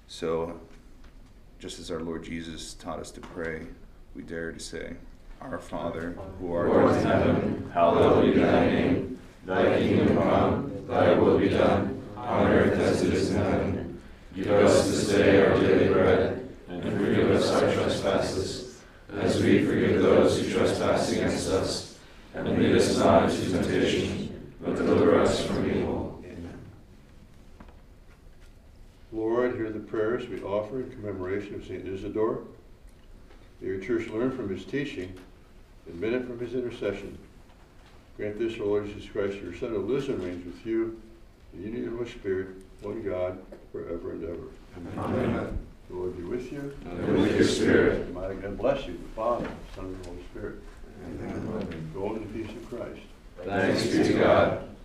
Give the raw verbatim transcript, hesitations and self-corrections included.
So, just as our Lord Jesus taught us to pray, we dare to say, Our Father, who art in heaven, hallowed be thy name. Thy kingdom come, thy will be done, on earth as it is in heaven. Give us this day our daily bread, and forgive us our trespasses, as we forgive those who trespass against us. And lead us not into temptation, but deliver us from evil. Amen. Lord, hear the prayers we offer in commemoration of Saint Isidore. May your church learn from his teaching and benefit from his intercession. Grant this, O Lord Jesus Christ, your Son, who lives and reigns with you, in the unity of the Holy Spirit, one God, forever and ever. Amen. Amen. The Lord be with you. And with your spirit. May God bless you, the Father, the Son, and the Holy Spirit. Amen. Go in the peace of Christ. Thanks be to God.